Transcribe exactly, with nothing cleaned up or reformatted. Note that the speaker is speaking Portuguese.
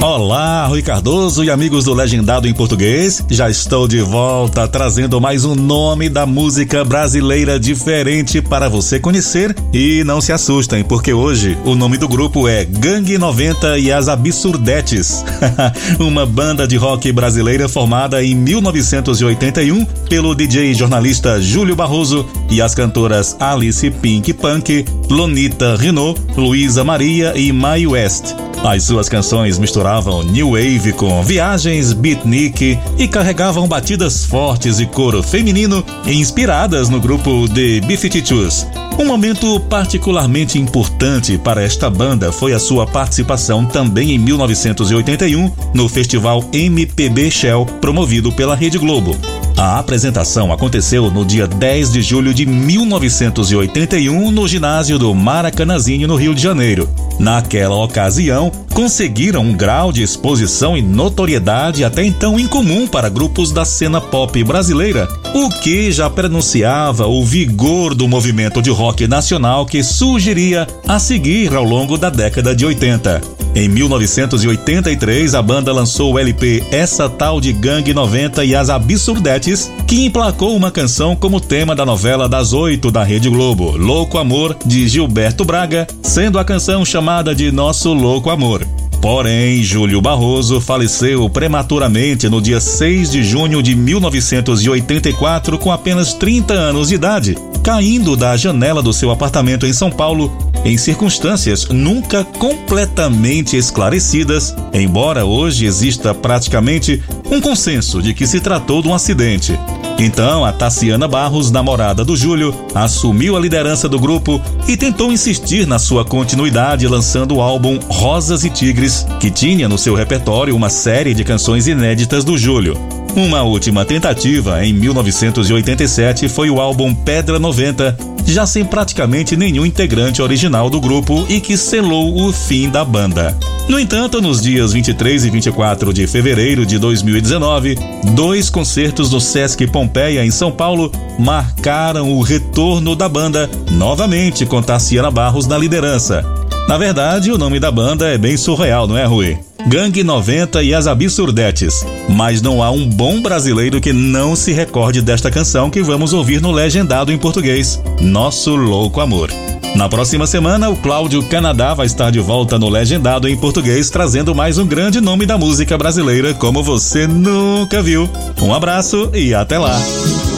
Olá, Rui Cardoso e amigos do Legendado em Português. Já estou de volta trazendo mais um nome da música brasileira diferente para você conhecer. E não se assustem, porque hoje o nome do grupo é Gangue noventa e as Absurdetes. Uma banda de rock brasileira formada em mil novecentos e oitenta e um pelo D J e jornalista Júlio Barroso e as cantoras Alice Pink Punk, Lonita Renault, Luísa Maria e Mae West. As suas canções misturavam new wave com viagens, beatnik e carregavam batidas fortes e coro feminino inspiradas no grupo The B-cinquenta e dois. Um momento particularmente importante para esta banda foi a sua participação também em mil novecentos e oitenta e um no festival M P B Shell, promovido pela Rede Globo. A apresentação aconteceu no dia dez de julho de mil novecentos e oitenta e um no ginásio do Maracanãzinho, no Rio de Janeiro. Naquela ocasião, conseguiram um grau de exposição e notoriedade até então incomum para grupos da cena pop brasileira, o que já prenunciava o vigor do movimento de rock nacional que surgiria a seguir ao longo da década de oitenta. Em mil novecentos e oitenta e três, a banda lançou o L P Essa Tal de Gangue noventa e as Absurdetes, que emplacou uma canção como tema da novela das oito da Rede Globo, Louco Amor, de Gilberto Braga, sendo a canção chamada de Nosso Louco Amor. Porém, Júlio Barroso faleceu prematuramente no dia seis de junho de mil novecentos e oitenta e quatro com apenas trinta anos de idade, caindo da janela do seu apartamento em São Paulo, em circunstâncias nunca completamente esclarecidas, embora hoje exista praticamente um consenso de que se tratou de um acidente. Então, a Tassiana Barros, namorada do Júlio, assumiu a liderança do grupo e tentou insistir na sua continuidade, lançando o álbum Rosas e Tigres, que tinha no seu repertório uma série de canções inéditas do Júlio. Uma última tentativa, em mil novecentos e oitenta e sete, foi o álbum Pedra noventa, já sem praticamente nenhum integrante original do grupo e que selou o fim da banda. No entanto, nos dias vinte e três e vinte e quatro de fevereiro de dois mil e dezenove, dois concertos do Sesc Pompeia, em São Paulo, marcaram o retorno da banda, novamente com Tassiana Barros na liderança. Na verdade, o nome da banda é bem surreal, não é, Rui? Gangue noventa e as Absurdetes. Mas não há um bom brasileiro que não se recorde desta canção que vamos ouvir no Legendado em Português, Nosso Louco Amor. Na próxima semana, o Cláudio Canadá vai estar de volta no Legendado em Português, trazendo mais um grande nome da música brasileira como você nunca viu. Um abraço e até lá!